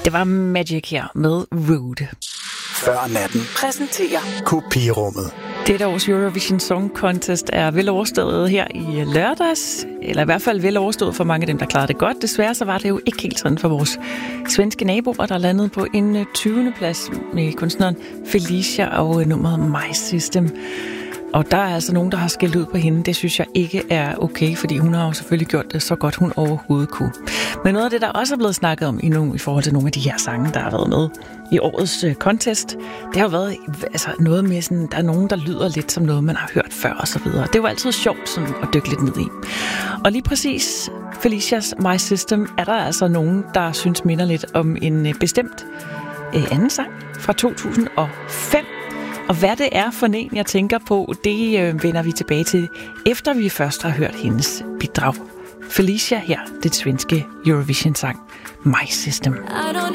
Det var Magic her med Rude. Før natten Præsenterer Kopirummet. Dette års Eurovision Song Contest er vel overstået her i lørdags, eller i hvert fald vel overstået for mange af dem, der klarede det godt. Desværre så var det jo ikke helt sådan for vores svenske naboer, der landede på en 20. plads med kunstneren Felicia og nummeret My System. Og der er altså nogen, der har skældt ud på hende. Det synes jeg ikke er okay, fordi hun har jo selvfølgelig gjort det så godt, hun overhovedet kunne. Men noget af det, der også er blevet snakket om i forhold til nogle af de her sange, der har været med i årets contest, det har jo været noget med sådan, der er nogen, der lyder lidt som noget, man har hørt før og så videre. Det er jo altid sjovt sådan, at dykke lidt ned i. Og lige præcis Felicias My System er der altså nogen, der synes minder lidt om en bestemt anden sang fra 2005. Og hvad det er for en, jeg tænker på, det vender vi tilbage til, efter vi først har hørt hendes bidrag. Felicia her, det svenske Eurovision-sang My System. I don't